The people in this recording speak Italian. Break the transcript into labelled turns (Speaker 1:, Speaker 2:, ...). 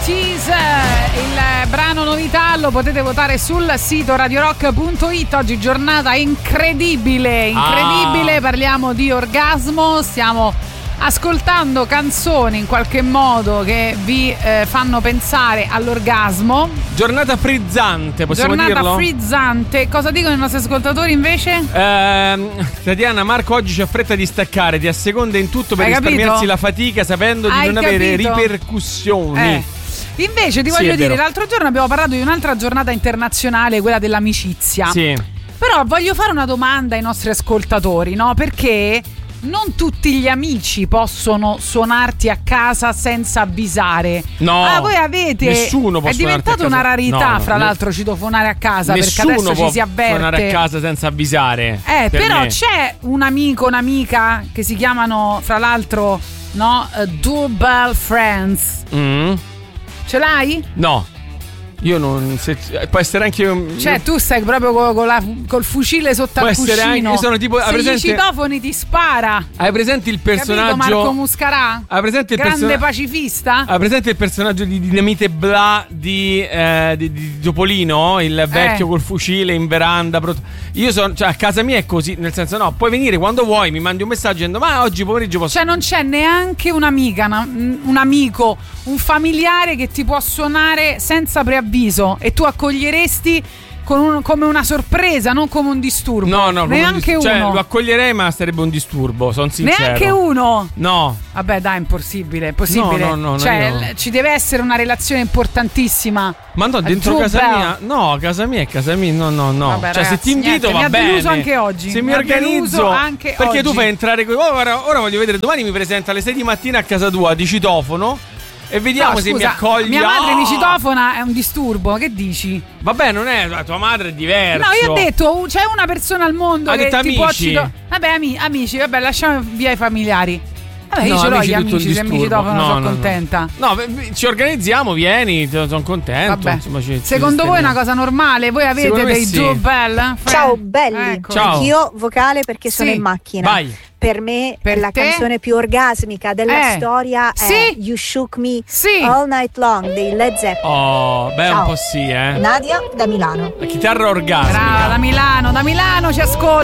Speaker 1: Tease, il brano novità lo potete votare sul sito radiorock.it. Oggi giornata incredibile, parliamo di orgasmo, stiamo ascoltando canzoni in qualche modo che vi fanno pensare all'orgasmo.
Speaker 2: Giornata frizzante, possiamo dirlo?
Speaker 1: Giornata frizzante. Cosa dicono i nostri ascoltatori invece?
Speaker 2: Tatiana, Marco oggi c'ha fretta di staccare, ti asseconda in tutto per risparmiarsi la fatica sapendo di non avere ripercussioni.
Speaker 1: Invece ti voglio dire, l'altro giorno abbiamo parlato di un'altra giornata internazionale, quella dell'amicizia.
Speaker 2: Sì.
Speaker 1: Però voglio fare una domanda ai nostri ascoltatori, no? Perché non tutti gli amici possono suonarti a casa senza avvisare.
Speaker 2: No,
Speaker 1: voi avete.
Speaker 2: Nessuno può.
Speaker 1: È diventata una rarità, fra l'altro, citofonare a casa.
Speaker 2: Nessuno
Speaker 1: perché adesso
Speaker 2: può
Speaker 1: ci si avverte.
Speaker 2: suonare a casa senza avvisare.
Speaker 1: Però
Speaker 2: me.
Speaker 1: c'è un amico, un'amica che si chiamano, fra l'altro, no? Double Friends. Ce l'hai?
Speaker 2: No. Io non. Può essere anche.
Speaker 1: Cioè, tu stai proprio col fucile sotto al cuscino.
Speaker 2: Anche, io sono tipo.
Speaker 1: Se gli citofoni ti spara.
Speaker 2: Hai presente il personaggio?
Speaker 1: Capito, Marco Muscarà?
Speaker 2: Hai presente il
Speaker 1: grande pacifista?
Speaker 2: Hai presente il personaggio di Dinamite Bla di Topolino? Il vecchio col fucile in veranda. Io sono. Cioè, a casa mia è così. Nel senso, no, puoi venire quando vuoi. Mi mandi un messaggio dicendo: ma oggi pomeriggio posso.
Speaker 1: Cioè, non c'è neanche un'amica, un amico, un familiare che ti può suonare senza preavviso. E tu accoglieresti come una sorpresa, non come un disturbo.
Speaker 2: No,
Speaker 1: neanche uno.
Speaker 2: Cioè, lo accoglierei, ma sarebbe un disturbo, sono sincero.
Speaker 1: Neanche uno.
Speaker 2: No.
Speaker 1: Vabbè, dai, impossibile.
Speaker 2: No,
Speaker 1: cioè, ci deve essere una relazione importantissima.
Speaker 2: Ma no, dentro casa mia. No, casa mia è casa mia. No.
Speaker 1: Vabbè,
Speaker 2: cioè,
Speaker 1: ragazzi,
Speaker 2: se ti invito
Speaker 1: niente,
Speaker 2: va bene.
Speaker 1: Mi ha deluso anche oggi.
Speaker 2: Se mi organizzo
Speaker 1: anche
Speaker 2: perché
Speaker 1: oggi.
Speaker 2: tu fai entrare ora voglio vedere, domani mi presenta alle 6 di mattina a casa tua di citofono. E vediamo se mi accogli.
Speaker 1: Mia madre mi citofona, è un disturbo. Che dici?
Speaker 2: Vabbè, non è. Tua madre è diversa.
Speaker 1: No, io ho detto, c'è una persona al mondo che ti può Vabbè, amici, vabbè, lasciamo via i familiari. Vabbè, io ce l'ho gli amici, se mi citofono sono contenta.
Speaker 2: No, ci organizziamo, vieni, sono contento.
Speaker 1: Vabbè.
Speaker 2: Insomma,
Speaker 1: secondo voi è una cosa normale? Voi avete dei Double?
Speaker 3: Ciao belli.
Speaker 1: Ecco.
Speaker 2: Ciao.
Speaker 3: Io vocale perché sono in macchina.
Speaker 2: Vai.
Speaker 3: Per me
Speaker 1: Per
Speaker 3: la
Speaker 1: te?
Speaker 3: canzone più orgasmica della storia è You Shook Me All Night Long dei Led Zeppelin.
Speaker 2: Oh, beh,
Speaker 3: Ciao.
Speaker 2: un po' sì,
Speaker 3: Nadia da Milano.
Speaker 2: La chitarra orgasmica.
Speaker 1: Brava, da Milano ci ascolta.